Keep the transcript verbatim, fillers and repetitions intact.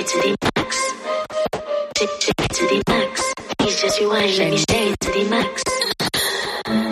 to the max. Take, take it to the max. Please just rewind, let me stay to the max.